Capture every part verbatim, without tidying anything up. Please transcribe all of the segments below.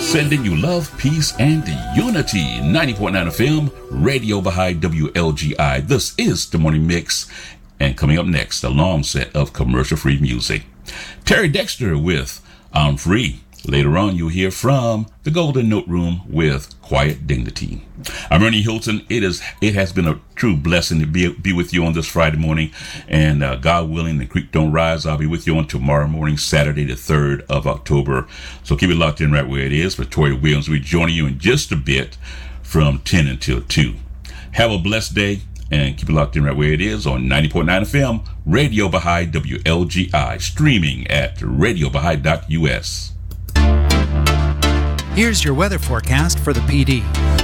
Sending you love, peace, and unity. ninety point nine F M, Radio Baha'i W L G I. This is the Morning Mix. And coming up next, a long set of commercial-free music. Terry Dexter with I'm Free. Later on, you'll hear from the Golden Note Room with Quiet Dignity. I'm Ernie Hilton. It is. It has been a true blessing to be, be with you on this Friday morning. And uh, God willing, the creek don't rise. I'll be with you on tomorrow morning, Saturday, the third of October. So keep it locked in right where it is. Victoria Williams will be joining you in just a bit from ten until two. Have a blessed day and keep it locked in right where it is on ninety point nine F M, Radio Baha'i W L G I, streaming at radio baha'i dot U S. Here's your weather forecast for the P D.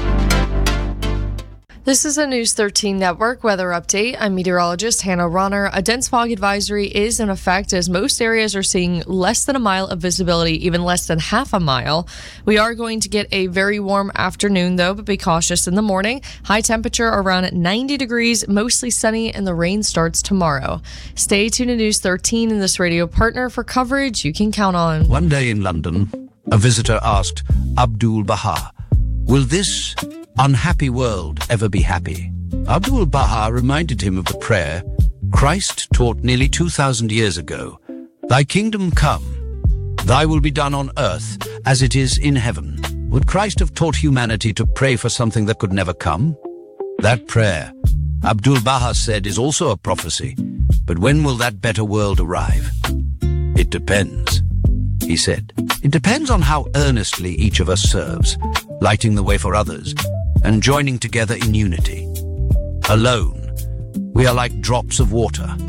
This is a News thirteen Network weather update. I'm meteorologist Hannah Ronner. A dense fog advisory is in effect as most areas are seeing less than a mile of visibility, even less than half a mile. We are going to get a very warm afternoon, though, but be cautious in the morning. High temperature around ninety degrees, mostly sunny, and the rain starts tomorrow. Stay tuned to News thirteen and this radio partner for coverage you can count on. One day in London, a visitor asked Abdul Baha, "Will this unhappy world ever be happy?" Abdul Baha reminded him of the prayer Christ taught nearly two thousand years ago. "Thy kingdom come, thy will be done on earth as it is in heaven." Would Christ have taught humanity to pray for something that could never come? That prayer, Abdul Baha said, is also a prophecy. But when will that better world arrive? It depends, he said. It depends on how earnestly each of us serves, lighting the way for others, and joining together in unity. Alone, we are like drops of water.